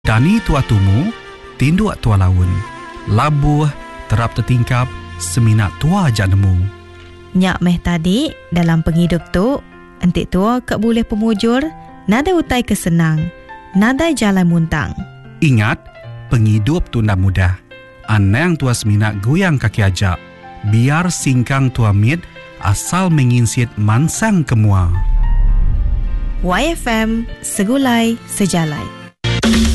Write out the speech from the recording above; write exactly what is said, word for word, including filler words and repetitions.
Dani tua tumu, tinduk tua laun. Labuh, terap tertingkap, seminat tua jak nemu. Nyak meh tadi, dalam penghidup tu, entik tua kak boleh pemujur, nada utai kesenang, nada jalan muntang. Ingat, penghidup tu ndak mudah. Anang tua seminat goyang kaki ajak. Biar singkang tua mit, asal menginsit mansang kemua. Y F M, segulai sejalai.